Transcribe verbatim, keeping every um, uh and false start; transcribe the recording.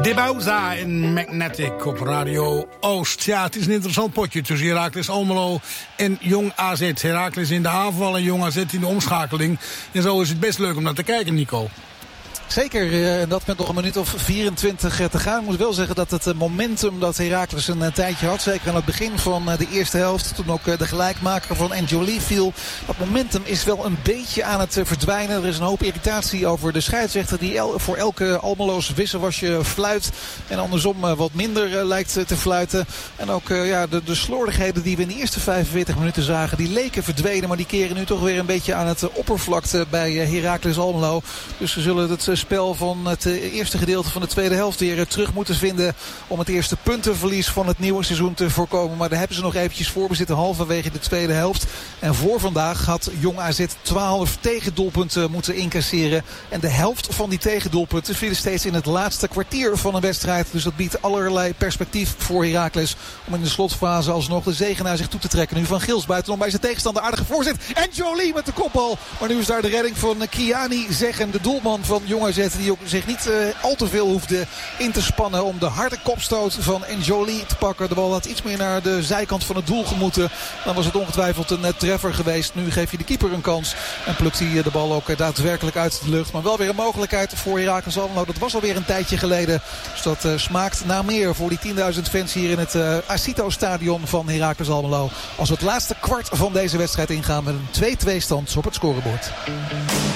De Bauza in Magnetic op Radio Oost. Ja, het is een interessant potje tussen Heracles Almelo en Jong A Z. Heracles in de aanval en Jong A Z in de omschakeling. En zo is het best leuk om naar te kijken, Nico. Zeker, en dat met nog een minuut of vierentwintig te gaan. Ik moet wel zeggen dat het momentum dat Heracles een tijdje had, zeker aan het begin van de eerste helft, toen ook de gelijkmaker van N'Joli viel, dat momentum is wel een beetje aan het verdwijnen. Er is een hoop irritatie over de scheidsrechter die el- voor elke Almeloos wisselwasje fluit en andersom wat minder lijkt te fluiten. En ook ja, de, de slordigheden die we in de eerste vijfenveertig minuten zagen, die leken verdwenen, maar die keren nu toch weer een beetje aan het oppervlakte bij Heracles Almelo. Dus ze zullen het spel van het eerste gedeelte van de tweede helft weer terug moeten vinden om het eerste puntenverlies van het nieuwe seizoen te voorkomen. Maar daar hebben ze nog eventjes voor. We zitten halverwege de tweede helft. En voor vandaag had Jong A Z twaalf tegendoelpunten moeten incasseren. En de helft van die tegendoelpunten vielen steeds in het laatste kwartier van een wedstrijd. Dus dat biedt allerlei perspectief voor Heracles om in de slotfase alsnog de zege naar zich toe te trekken. Nu Van Gils buitenom bij zijn tegenstander, aardige voorzet. En Jolie met de kopbal. Maar nu is daar de redding van Kiani Zeggen, de doelman van Jong A Z, die ook zich niet uh, al te veel hoefde in te spannen om de harde kopstoot van N'Joli te pakken. De bal had iets meer naar de zijkant van het doel gemoeten. Dan was het ongetwijfeld een uh, treffer geweest. Nu geef je de keeper een kans en plukt hij uh, de bal ook uh, daadwerkelijk uit de lucht. Maar wel weer een mogelijkheid voor Heracles Almelo. Dat was alweer een tijdje geleden. Dus dat uh, smaakt naar meer voor die tienduizend fans hier in het uh, Acito-stadion van Heracles Almelo. Als we het laatste kwart van deze wedstrijd ingaan met een twee-twee stand op het scorebord.